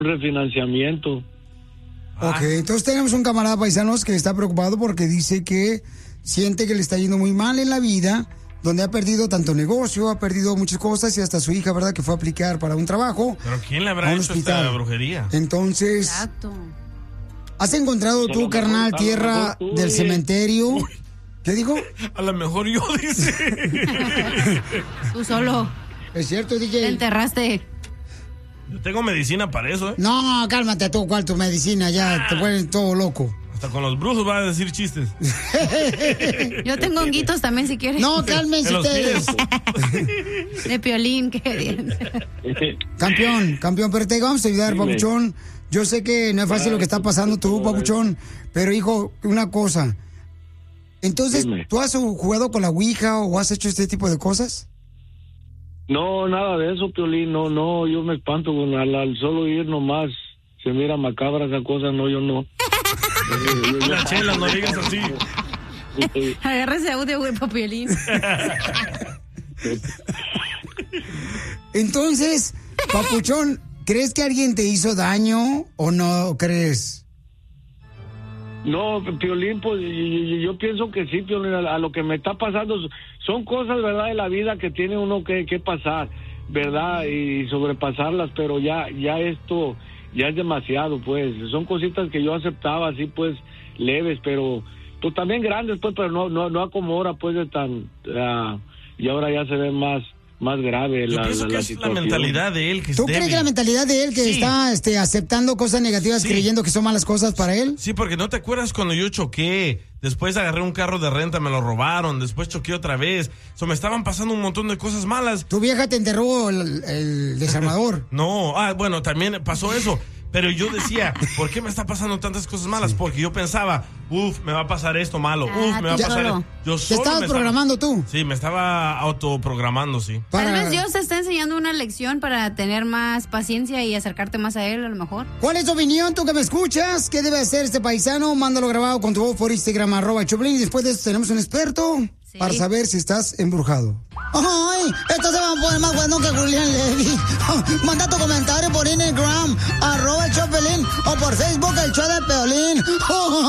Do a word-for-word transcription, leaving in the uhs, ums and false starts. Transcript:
refinanciamiento. Ok, entonces tenemos un camarada paisanos que está preocupado porque dice que siente que le está yendo muy mal en la vida, donde ha perdido tanto negocio, ha perdido muchas cosas y hasta su hija, ¿verdad?, que fue a aplicar para un trabajo. ¿Pero quién le habrá hecho esta brujería? Entonces, exacto. ¿Has encontrado tú, carnal, tierra del cementerio? Uy. ¿Qué dijo? A lo mejor yo, dice. Tú solo. Es cierto, D J. Te enterraste. Yo tengo medicina para eso, ¿eh? No, cálmate tú, ¿cuál tu medicina? Ya ah. te ponen todo loco. Hasta con los brujos va a decir chistes. Yo tengo honguitos también, si quieres. No, cálmense ustedes. De Piolín, qué bien. Campeón, campeón, pero te vamos a ayudar, Dime. Papuchón. Yo sé que no es fácil lo que está pasando tú, Papuchón, pero hijo, una cosa. Entonces, Dime. ¿tú has jugado con la Ouija o has hecho este tipo de cosas? No, nada de eso, Piolín, no, no, yo me espanto con al, al solo ir nomás, se mira macabra esa cosa, no, yo no. La Chela, no digas así. Agarra ese audio, güey, pa' Piolín. Entonces, Papuchón, ¿crees que alguien te hizo daño o no crees? No, Piolín, pues yo, yo pienso que sí, Piolín, a, a lo que me está pasando son cosas, ¿verdad?, de la vida que tiene uno que, que pasar, ¿verdad?, y sobrepasarlas, pero ya, ya esto, ya es demasiado, pues, son cositas que yo aceptaba así, pues, leves, pero, pues, también grandes, pues, pero no, no, no como ahora, pues, de tan, uh, y ahora ya se ve más, más grave Yo la, pienso la, que la es situación. la mentalidad de él que es ¿Tú débil. crees que la mentalidad de él que Sí. está este, aceptando cosas negativas, Sí. creyendo que son malas cosas para él? Sí, porque ¿no te acuerdas cuando yo choqué? Después agarré un carro de renta, me lo robaron, después choqué otra vez. O sea, me estaban pasando un montón de cosas malas. Tu vieja te enterró el, el desarmador. No, ah, bueno, también pasó eso. Pero yo decía, ¿por qué me está pasando tantas cosas malas? Sí. Porque yo pensaba, uff, me va a pasar esto malo, Ah, uff, me va a tú pasar solo. esto. Yo ¿Te solo estabas me estaba- programando tú? Sí, me estaba autoprogramando, sí. Tal vez Dios te está enseñando una lección para tener más paciencia y acercarte más a Él, a lo mejor. ¿Cuál es tu opinión, tú que me escuchas? ¿Qué debe hacer este paisano? Mándalo grabado con tu voz por Instagram, arroba Choplin. Y después de eso tenemos un experto sí. para saber si estás embrujado. ¡Ay! Esto se va a poner más bueno que Julián Levy. Manda tu comentario por Instagram, arroba Choplin, o por Facebook, el show de Piolín.